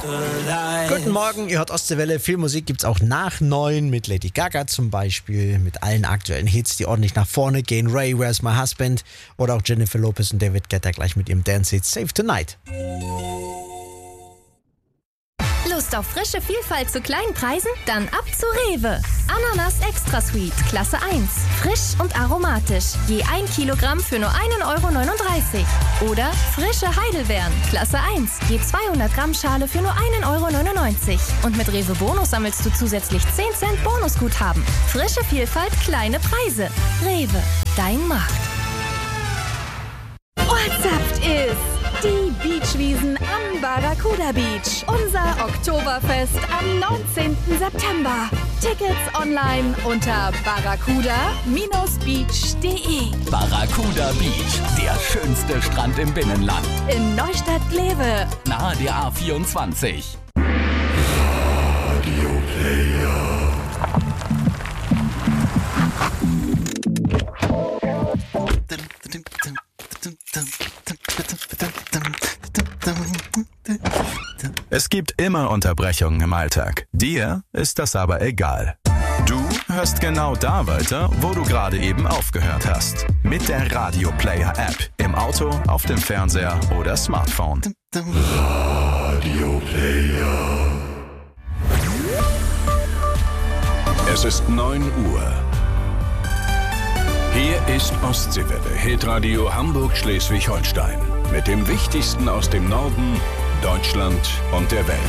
Guten Morgen, ihr hört Ostseewelle. Viel Musik gibt's auch nach 9 mit Lady Gaga zum Beispiel, mit allen aktuellen Hits, die ordentlich nach vorne gehen. Ray, Where's My Husband? Oder auch Jennifer Lopez und David Guetta gleich mit ihrem Dance-Hit Save Tonight. Lust auf frische Vielfalt zu kleinen Preisen? Dann ab zu Rewe. Ananas Extra Sweet, Klasse 1. Frisch und aromatisch. Je 1 Kilogramm für nur 1,39 €. Oder frische Heidelbeeren, Klasse 1. Je 200 Gramm Schale für nur 1,99 €. Und mit Rewe Bonus sammelst du zusätzlich 10 Cent Bonusguthaben. Frische Vielfalt, kleine Preise. Rewe, dein Markt. WhatsApp ist die Beachwiesen am Barracuda Beach. Unser Oktoberfest am 19. September. Tickets online unter barracuda-beach.de. Barracuda Beach, der schönste Strand im Binnenland. In Neustadt-Glewe. Nahe der A24. Radio Player. Es gibt immer Unterbrechungen im Alltag. Dir ist das aber egal. Du hörst genau da weiter, wo du gerade eben aufgehört hast. Mit der Radio Player App. Im Auto, auf dem Fernseher oder Smartphone. Radio Player. Es ist 9 Uhr. Hier ist Ostseewelle, Hitradio Hamburg-Schleswig-Holstein. Mit dem Wichtigsten aus dem Norden, Deutschland und der Welt.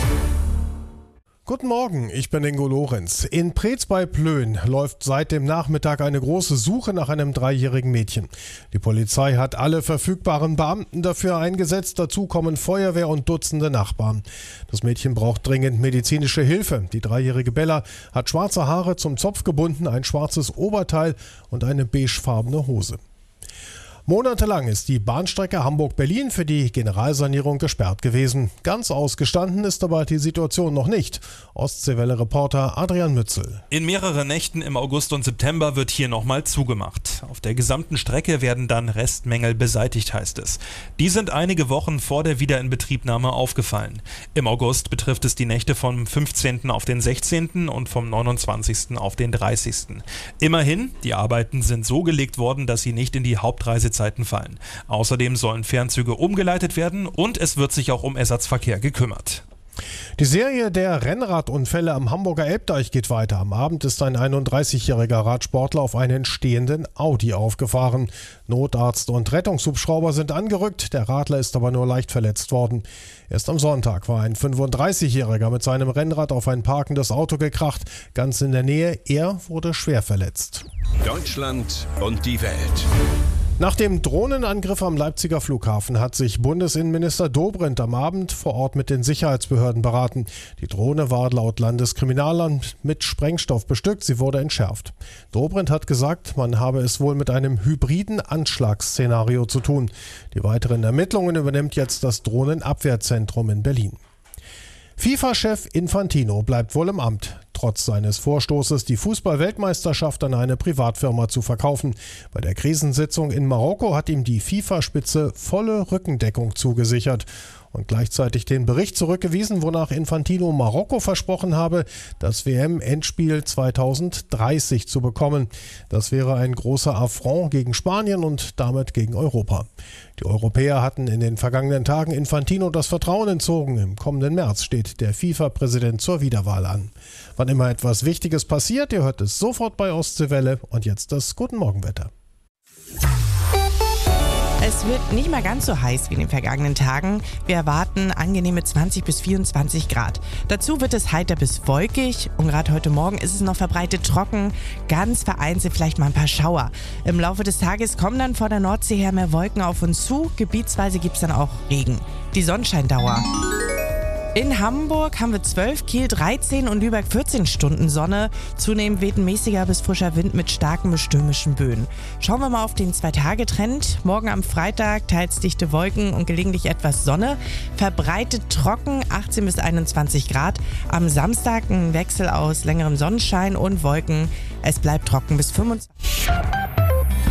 Guten Morgen, ich bin Ingo Lorenz. In Preetz bei Plön läuft seit dem Nachmittag eine große Suche nach einem 3-jährigen Mädchen. Die Polizei hat alle verfügbaren Beamten dafür eingesetzt, dazu kommen Feuerwehr und Dutzende Nachbarn. Das Mädchen braucht dringend medizinische Hilfe. Die 3-jährige Bella hat schwarze Haare zum Zopf gebunden, ein schwarzes Oberteil und eine beigefarbene Hose. Monatelang ist die Bahnstrecke Hamburg-Berlin für die Generalsanierung gesperrt gewesen. Ganz ausgestanden ist aber die Situation noch nicht. Ostseewelle-Reporter Adrian Mützel. In mehreren Nächten im August und September wird hier nochmal zugemacht. Auf der gesamten Strecke werden dann Restmängel beseitigt, heißt es. Die sind einige Wochen vor der Wiederinbetriebnahme aufgefallen. Im August betrifft es die Nächte vom 15. auf den 16. und vom 29. auf den 30. Immerhin, die Arbeiten sind so gelegt worden, dass sie nicht in die Hauptreisezeiten fallen. Außerdem sollen Fernzüge umgeleitet werden und es wird sich auch um Ersatzverkehr gekümmert. Die Serie der Rennradunfälle am Hamburger Elbdeich geht weiter. Am Abend ist ein 31-jähriger Radsportler auf einen stehenden Audi aufgefahren. Notarzt und Rettungshubschrauber sind angerückt, der Radler ist aber nur leicht verletzt worden. Erst am Sonntag war ein 35-jähriger mit seinem Rennrad auf ein parkendes Auto gekracht, ganz in der Nähe. Er wurde schwer verletzt. Deutschland und die Welt. Nach dem Drohnenangriff am Leipziger Flughafen hat sich Bundesinnenminister Dobrindt am Abend vor Ort mit den Sicherheitsbehörden beraten. Die Drohne war laut Landeskriminalamt mit Sprengstoff bestückt, sie wurde entschärft. Dobrindt hat gesagt, man habe es wohl mit einem hybriden Anschlagsszenario zu tun. Die weiteren Ermittlungen übernimmt jetzt das Drohnenabwehrzentrum in Berlin. FIFA-Chef Infantino bleibt wohl im Amt, trotz seines Vorstoßes, die Fußball-Weltmeisterschaft an eine Privatfirma zu verkaufen. Bei der Krisensitzung in Marokko hat ihm die FIFA-Spitze volle Rückendeckung zugesichert und gleichzeitig den Bericht zurückgewiesen, wonach Infantino Marokko versprochen habe, das WM-Endspiel 2030 zu bekommen. Das wäre ein großer Affront gegen Spanien und damit gegen Europa. Die Europäer hatten in den vergangenen Tagen Infantino das Vertrauen entzogen. Im kommenden März steht der FIFA-Präsident zur Wiederwahl an. Wann immer etwas Wichtiges passiert, ihr hört es sofort bei Ostseewelle. Und jetzt das Guten Morgenwetter. Es wird nicht mehr ganz so heiß wie in den vergangenen Tagen. Wir erwarten angenehme 20 bis 24 Grad. Dazu wird es heiter bis wolkig und gerade heute Morgen ist es noch verbreitet trocken. Ganz vereinzelt vielleicht mal ein paar Schauer. Im Laufe des Tages kommen dann von der Nordsee her mehr Wolken auf uns zu. Gebietsweise gibt es dann auch Regen. Die Sonnenscheindauer. In Hamburg haben wir 12, Kiel 13 und Lübeck 14 Stunden Sonne. Zunehmend weht ein mäßiger bis frischer Wind mit starken bis stürmischen Böen. Schauen wir mal auf den 2-Tage-Trend. Morgen am Freitag teils dichte Wolken und gelegentlich etwas Sonne. Verbreitet trocken, 18 bis 21 Grad. Am Samstag ein Wechsel aus längerem Sonnenschein und Wolken. Es bleibt trocken bis 25.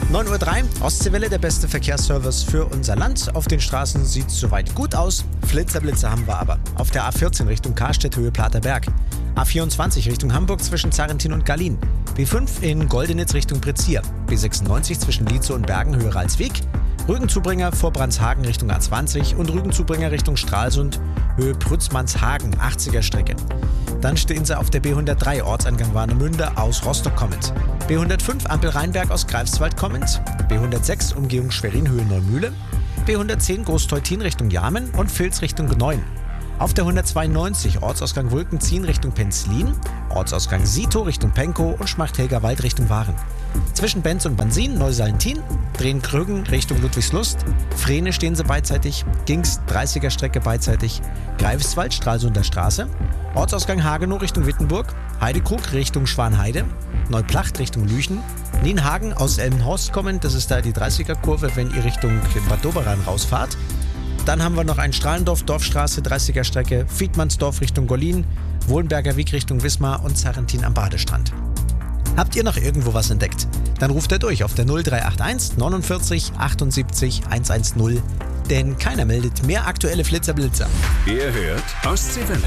9:03 Uhr, Ostseewelle, der beste Verkehrsservice für unser Land. Auf den Straßen sieht es soweit gut aus. Flitzer haben wir aber. Auf der A14 Richtung Karstedt, Höhe Platerberg. A24 Richtung Hamburg zwischen Zarrentin und Gallien. B5 in Goldenitz Richtung Bretzier. B96 zwischen Lietzow und Bergen, Höhe Ralsweg. Rügenzubringer vor Brandshagen Richtung A20 und Rügenzubringer Richtung Stralsund, Höhe Prützmannshagen, 80er Strecke. Dann stehen sie auf der B103 Ortsangang Warnemünde aus Rostock kommend. B105 Ampel Rheinberg aus Greifswald kommend. B106 Umgehung Schwerin, Höhe Neumühle. B110 Großteutin Richtung Jamen und Vils Richtung Gneuen. Auf der 192 Ortsausgang Wulkenziehen Richtung Penzlin, Ortsausgang Sito Richtung Penkow und Schmachthelgerwald Richtung Waren. Zwischen Benz und Bansin, Neusallentin, drehen Krügen Richtung Ludwigslust, Frehne stehen sie beidseitig, Gings 30er Strecke beidseitig, Greifswald, Stralsunder Straße, Ortsausgang Hagenow Richtung Wittenburg, Heidekrug Richtung Schwanheide, Neuplacht Richtung Lüchen, Nienhagen aus Elmenhorst kommend, das ist da die 30er-Kurve, wenn ihr Richtung Bad Doberan rausfahrt. Dann haben wir noch ein Strahlendorf, Dorfstraße, 30er Strecke, Fiedmannsdorf Richtung Gollin, Wohlenberger Weg Richtung Wismar und Zarrentin am Badestrand. Habt ihr noch irgendwo was entdeckt? Dann ruft er durch auf der 0381 49 78 110, denn keiner meldet mehr aktuelle Flitzer-Blitzer. Ihr hört Ostseewelle.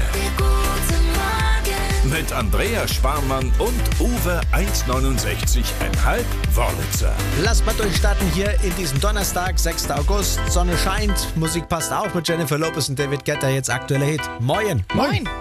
Mit Andreas Sparmann und Uwe 1,69,5 Wörlitzer. Lasst mal durchstarten hier in diesem Donnerstag, 6. August. Sonne scheint, Musik passt auch mit Jennifer Lopez und David Guetta, jetzt aktueller Hit. Moin! Moin!